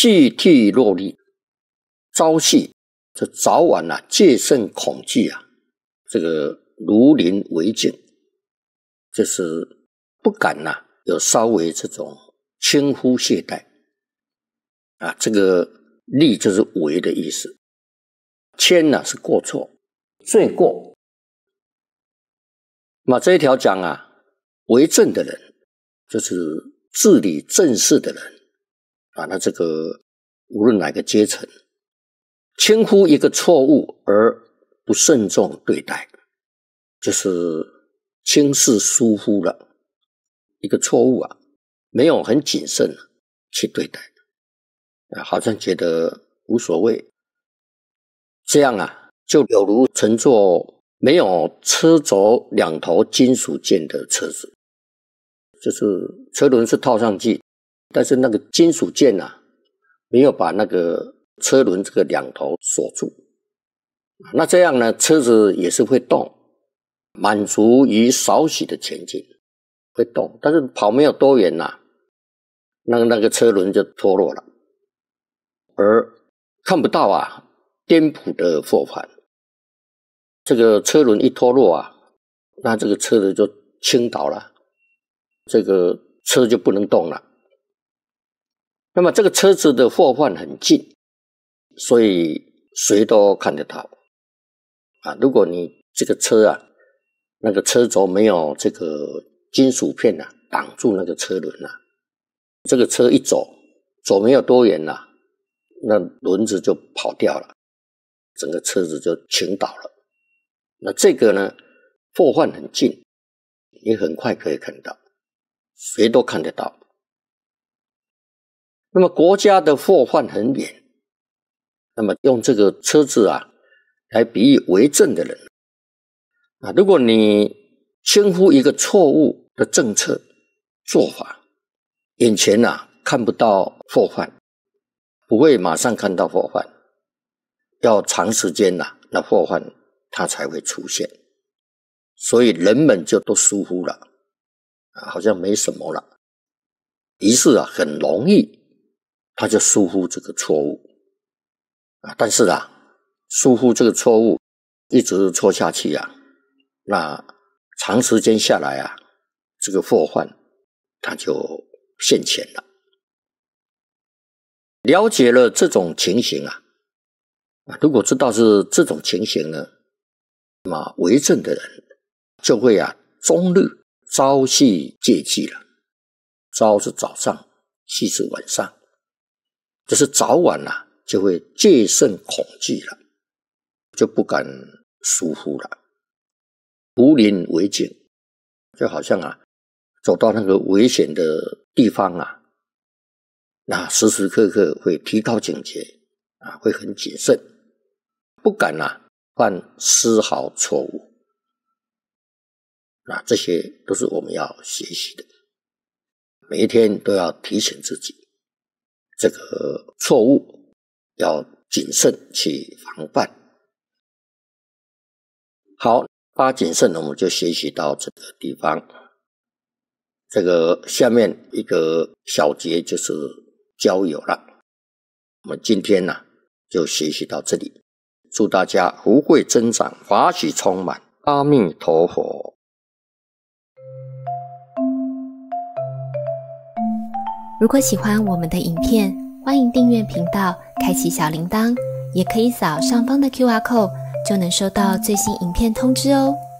系替若厉，朝夕这早晚啊，戒慎恐惧啊，这个如临为境，就是不敢有稍微这种轻忽懈怠啊。这个厉就是为的意思，谦是过错、罪过。那么这一条讲为政的人，就是治理政事的人啊，那这个无论哪个阶层，轻忽一个错误而不慎重对待，就是轻视疏忽了一个错误没有很谨慎去对待好像觉得无所谓，这样就有如乘坐没有车轴两头金属件的车子，就是车轮是套上去，但是那个金属件没有把那个车轮这个两头锁住，那这样呢，车子也是会动，满足于少许的前进，会动，但是跑没有多远那个车轮就脱落了，而看不到颠扑的祸患。这个车轮一脱落那这个车子就倾倒了，这个车就不能动了。那么这个车子的祸患很近，所以谁都看得到如果你这个车那个车轴没有这个金属片挡住那个车轮这个车一走没有多远那轮子就跑掉了，整个车子就倾倒了。那这个呢，祸患很近，你很快可以看到，谁都看得到。那么国家的祸患很远，那么用这个车子来比喻为政的人如果你轻忽一个错误的政策做法，眼前看不到祸患，不会马上看到祸患，要长时间那祸患它才会出现，所以人们就都疏忽了好像没什么了，于是很容易他就疏忽这个错误但是疏忽这个错误一直错下去那长时间下来这个祸患它就现前了。了解了这种情形如果知道是这种情形呢，那么为政的人就会终日朝夕戒忌了。朝是早上，夕是晚上，就是早晚就会戒慎恐惧了，就不敢疏忽了。如临为境，就好像走到那个危险的地方那时时刻刻会提高警觉会很谨慎，不敢犯丝毫错误。这些都是我们要学习的，每一天都要提醒自己这个错误要谨慎去防范。好，八谨慎我们就学习到这个地方。这个下面一个小节就是交友了，我们今天就学习到这里。祝大家福慧增长，法喜充满，阿弥陀佛。 如果喜欢我们的影片，欢迎订阅频道，开启小铃铛，也可以扫上方的 QR code， 就能收到最新影片通知哦。